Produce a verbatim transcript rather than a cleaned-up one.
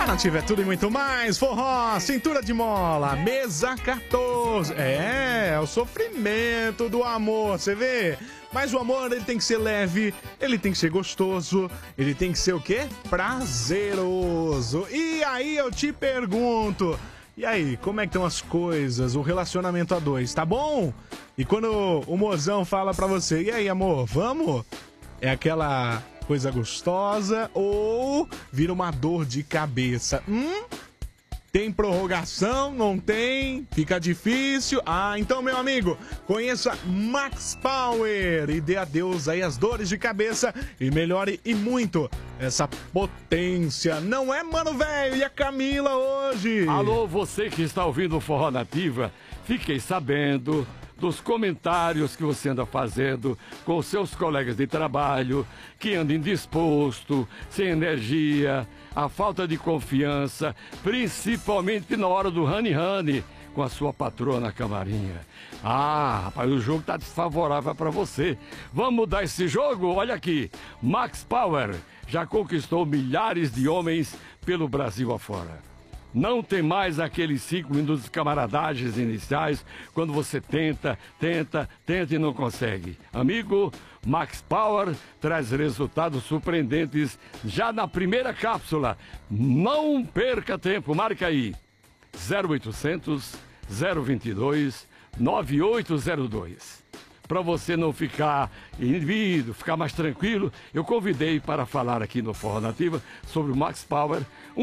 Nativa é tudo e muito mais. Forró, cintura de mola, mesa quatorze. É, é o sofrimento do amor, você vê? Mas o amor, ele tem que ser leve, ele tem que ser gostoso, ele tem que ser o quê? Prazeroso. E aí eu te pergunto, e aí, como é que estão as coisas, o relacionamento a dois, tá bom? E quando o mozão fala pra você, e aí amor, vamos? É aquela coisa gostosa ou vira uma dor de cabeça? Hum? Tem prorrogação? Não tem? Fica difícil? Ah, então, meu amigo, conheça Max Power e dê adeus aí às dores de cabeça e melhore e muito essa potência. Não é, mano, velho? E a Camila hoje? Alô, você que está ouvindo o Forró Nativa, fiquei sabendo dos comentários que você anda fazendo com os seus colegas de trabalho, que anda indisposto, sem energia, a falta de confiança, principalmente na hora do honey-honey com a sua patroa na camarinha. Ah, rapaz, o jogo tá desfavorável para você. Vamos mudar esse jogo? Olha aqui, Max Power já conquistou milhares de homens pelo Brasil afora. Não tem mais aqueles cinco minutos de camaradagens iniciais, quando você tenta, tenta, tenta e não consegue. Amigo, Max Power traz resultados surpreendentes já na primeira cápsula. Não perca tempo, marca aí. zero oitocentos, zero vinte e dois, nove oito zero dois. Para você não ficar inibido, ficar mais tranquilo, eu convidei para falar aqui no Forró Nativa sobre o Max Power, um